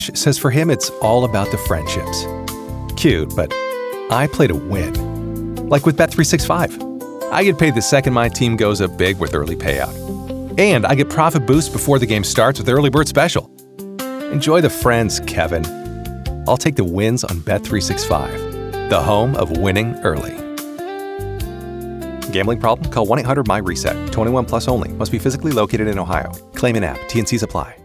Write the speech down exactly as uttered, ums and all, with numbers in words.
says for him it's all about the friendships. Cute, but I play to win. Like with Bet three sixty-five. I get paid the second my team goes up big with early payout. And I get profit boost before the game starts with Early Bird Special. Enjoy the friends, Kevin. I'll take the wins on Bet three sixty-five, the home of winning early. Gambling problem? Call one eight hundred M Y RESET. twenty-one plus only. Must be physically located in Ohio. Claim in app. T N Cs apply.